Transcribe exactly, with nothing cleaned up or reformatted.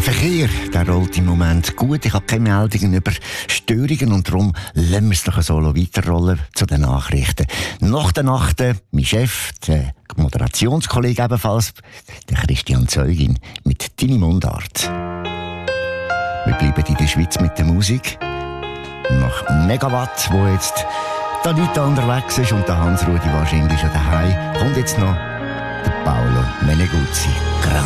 Verkehr, der rollt im Moment gut. Ich habe keine Meldungen über Störungen und darum lassen wir es doch so weiterrollen zu den Nachrichten. Nach der Nacht, mein Chef, der Moderationskollege ebenfalls, der Christian Zeugin, mit «Deine Mundart». Wir bleiben in der Schweiz mit der Musik. Nach Megawatt, wo jetzt der Anita unterwegs ist und der Hans-Rudi wahrscheinlich schon daheim, kommt jetzt noch der Paolo Meneguzzi.